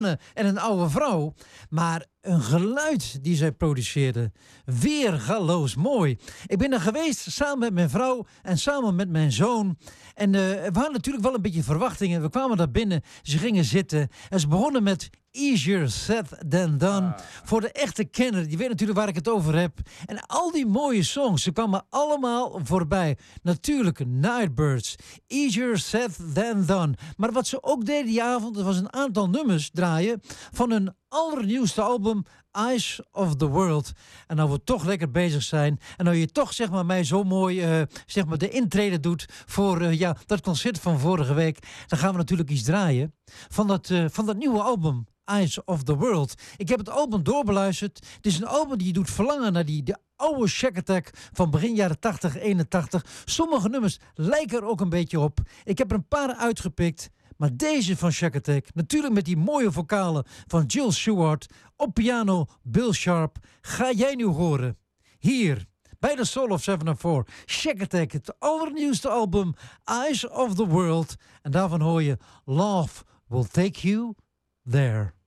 en een oude vrouw. Maar een geluid die zij produceerde. Weergaloos mooi. Ik ben er geweest samen met mijn vrouw en samen met mijn zoon. En we hadden natuurlijk wel een beetje verwachtingen. We kwamen daar binnen, ze gingen zitten. En ze begonnen met Easier Said Than Done. Voor de echte kenner, die weet natuurlijk waar ik het over heb. En al die mooie songs, ze kwamen allemaal voorbij. Natuurlijk Nightbirds, Easier Said Than Done. Maar wat ze ook deden die avond, dat was een aantal nummers draaien van hun allernieuwste album Eyes of the World. En nou we toch lekker bezig zijn en nou je toch zeg maar mij zo mooi zeg maar de intrede doet voor dat concert van vorige week, dan gaan we natuurlijk iets draaien van dat nieuwe album Eyes of the World. Ik heb het album doorbeluisterd. Het is een album die je doet verlangen naar de oude Shack Attack van begin jaren 80, 81. Sommige nummers lijken er ook een beetje op. Ik heb er een paar uitgepikt. Maar deze van Shack Attack, natuurlijk met die mooie vocalen van Jill Stewart, op piano Bill Sharp, ga jij nu horen. Hier, bij de Soul of 704, Shack Attack, het allernieuwste album Eyes of the World. En daarvan hoor je Love Will Take You There.